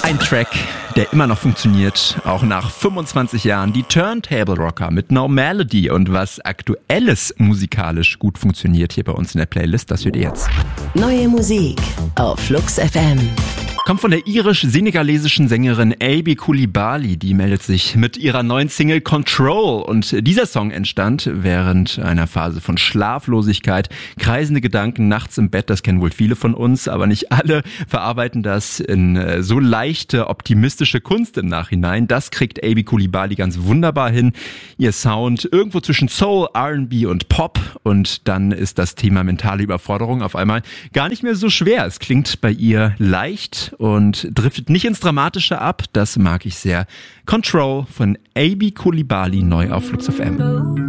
Ein Track, der immer noch funktioniert, auch nach 25 Jahren. Die Turntable Rocker mit No Melody und was Aktuelles musikalisch gut funktioniert hier bei uns in der Playlist, das hört ihr jetzt. Neue Musik auf Flux FM. Kommt von der irisch-senegalesischen Sängerin Abi Coulibaly, die meldet sich mit ihrer neuen Single Control. Und dieser Song entstand während einer Phase von Schlaflosigkeit, kreisende Gedanken nachts im Bett, das kennen wohl viele von uns, aber nicht alle verarbeiten das in so leichte, optimistische Kunst im Nachhinein. Das kriegt Abi Coulibaly ganz wunderbar hin. Ihr Sound irgendwo zwischen Soul, R&B und Pop, und dann ist das Thema mentale Überforderung auf einmal gar nicht mehr so schwer. Es klingt bei ihr leicht und driftet nicht ins Dramatische ab. Das mag ich sehr. Control von Abi Coulibaly, neu auf Flux FM.